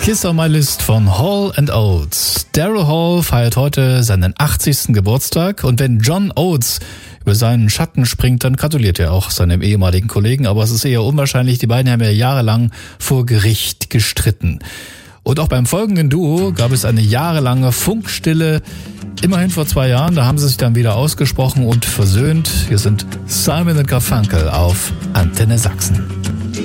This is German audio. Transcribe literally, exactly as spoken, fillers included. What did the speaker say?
Kiss on My List von Hall and Oates. Daryl Hall feiert heute seinen achtzigsten Geburtstag und wenn John Oates über seinen Schatten springt, dann gratuliert er auch seinem ehemaligen Kollegen, aber es ist eher unwahrscheinlich, die beiden haben ja jahrelang vor Gericht gestritten. Und auch beim folgenden Duo gab es eine jahrelange Funkstille, immerhin vor zwei Jahren, da haben sie sich dann wieder ausgesprochen und versöhnt. Hier sind Simon und Garfunkel auf Antenne Sachsen.